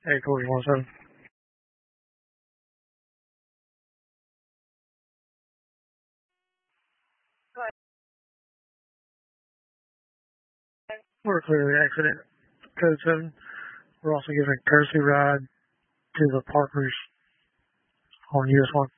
Hey, Corey 17. We're clearly accident. Code 7. We're also giving a courtesy ride to the Parkers on US 1.